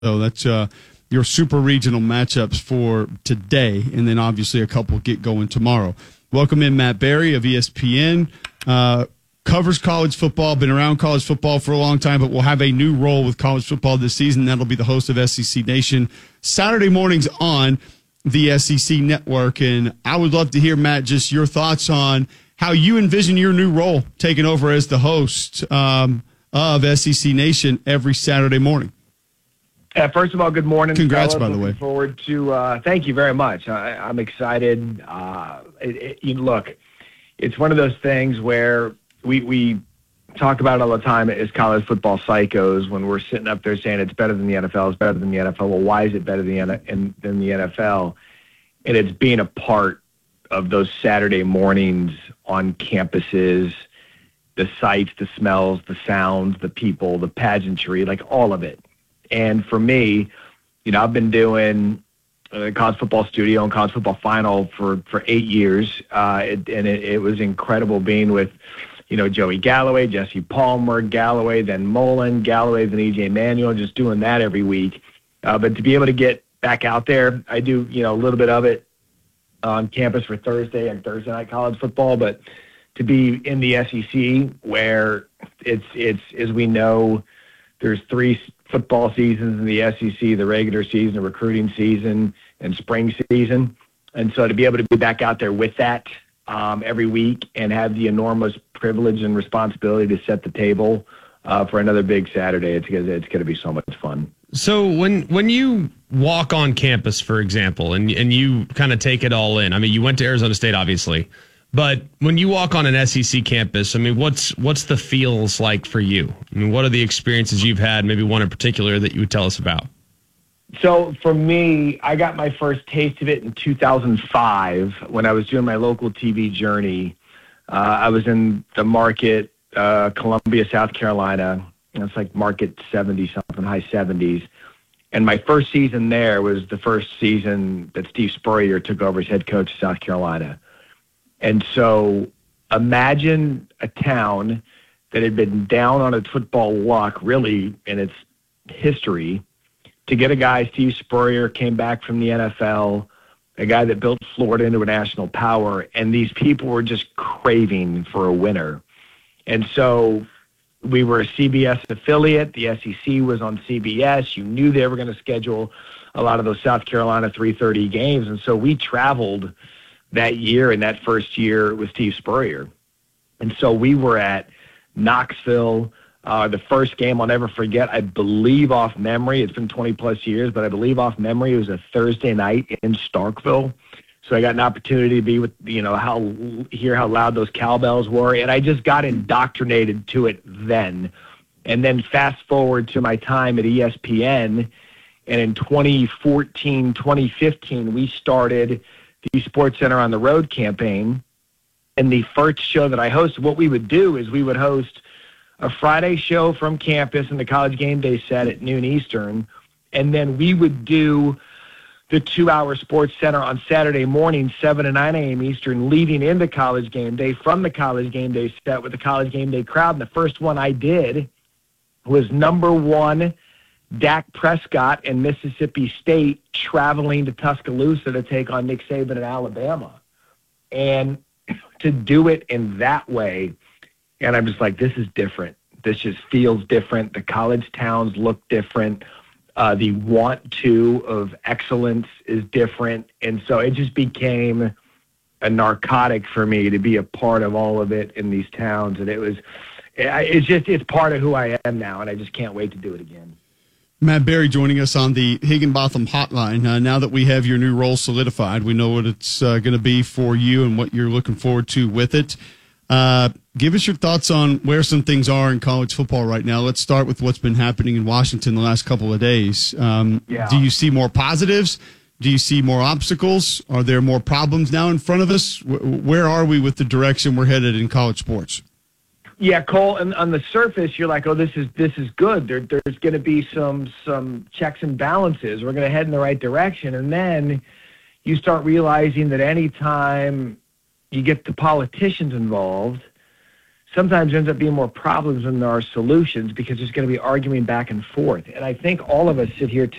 So that's your super regional matchups for today, and then obviously a couple get going tomorrow. Welcome in Matt Berry of ESPN. Covers college football, been around college football for a long time, but will have a new role with college football this season. That'll be the host of SEC Nation Saturday mornings on the SEC Network. And I would love to hear, Matt, just your thoughts on how you envision your new role taking over as the host of SEC Nation every Saturday morning. First of all, good morning. Congrats, fellas. by the way. Looking forward to. Thank you very much. I'm excited. Look, it's one of those things where we talk about it all the time as college football psychos when we're sitting up there saying it's better than the NFL, it's better than the NFL. Well, why is it better than the NFL? And it's being a part of those Saturday mornings on campuses, the sights, the smells, the sounds, the people, the pageantry, like all of it. And for me, I've been doing college football studio and college football final for 8 years. It was incredible being with, Joey Galloway, Jesse Palmer, Galloway, then Mullen, Galloway, then E.J. Manuel, just doing that every week. But to be able to get back out there, I do, a little bit of it on campus for Thursday and Thursday night college football. But to be in the SEC where it's as we know, there's 3 football seasons in the SEC, the regular season, the recruiting season, and spring season. And so to be able to be back out there with that every week and have the enormous privilege and responsibility to set the table for another big Saturday, it's going to be so much fun. So when you walk on campus, for example, and you kind of take it all in, I mean, you went to Arizona State, obviously, but when you walk on an SEC campus, I mean, what's the feels like for you? I mean, what are the experiences you've had, maybe one in particular that you would tell us about? So for me, I got my first taste of it in 2005 when I was doing my local TV journey. I was in the market, Columbia, South Carolina. It's like market 70-something, high 70s. And my first season there was the first season that Steve Spurrier took over as head coach of South Carolina. And so imagine a town that had been down on its football luck, really, in its history, to get a guy, Steve Spurrier, came back from the NFL, a guy that built Florida into a national power, and these people were just craving for a winner. And so we were a CBS affiliate. The SEC was on CBS. You knew they were going to schedule a lot of those South Carolina 3:30 games. And so we traveled that year, and that first year with Steve Spurrier. And so we were at Knoxville. The first game I'll never forget, I believe off memory, it's been 20-plus years, but I believe off memory it was a Thursday night in Starkville. So I got an opportunity to be with, hear how loud those cowbells were, and I just got indoctrinated to it then. And then fast forward to my time at ESPN, and in 2014, 2015, we started the SportsCenter on the Road campaign. And the first show that I hosted, what we would do is we would host a Friday show from campus in the College Game Day set at noon Eastern, and then we would do the 2-hour SportsCenter on Saturday morning, 7 to 9 a.m. Eastern, leading into College Game Day from the College Game Day set with the College Game Day crowd. And the first one I did was number 1, Dak Prescott and Mississippi State traveling to Tuscaloosa to take on Nick Saban in Alabama. And to do it in that way, and I'm just like, this is different. This just feels different. The college towns look different. The want to of excellence is different. And so it just became a narcotic for me to be a part of all of it in these towns. And it's part of who I am now, and I just can't wait to do it again. Matt Berry joining us on the Higginbotham Hotline. Now that we have your new role solidified, we know what it's going to be for you and what you're looking forward to with it. Give us your thoughts on where some things are in college football right now. Let's start with what's been happening in Washington the last couple of days. Do you see more positives? Do you see more obstacles? Are there more problems now in front of us? Where are we with the direction we're headed in college sports? Yeah, Cole, and on the surface, you're like, oh, this is good. There's going to be some checks and balances. We're going to head in the right direction. And then you start realizing that anytime you get the politicians involved, sometimes ends up being more problems than there are solutions because there's going to be arguing back and forth. And I think all of us sit here